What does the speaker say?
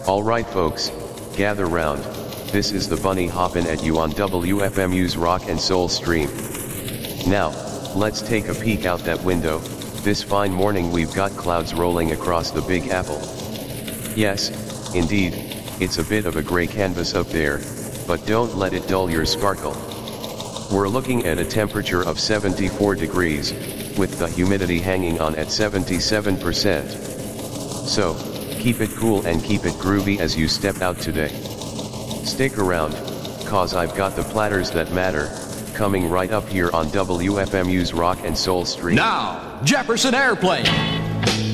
Alright folks, gather round, this is the bunny hoppin' at you on WFMU's Rock and Soul stream. Now, let's take a peek out that window. This fine morning we've got clouds rolling across the Big Apple. Yes, indeed, it's a bit of a gray canvas up there, but don't let it dull your sparkle. We're looking at a temperature of 74 degrees, with the humidity hanging on at 77%. So, keep it cool and keep it groovy as you step out today. Stick around, cause I've got the platters that matter, coming right up here on WFMU's Rock and Soul stream. Now, Jefferson Airplane.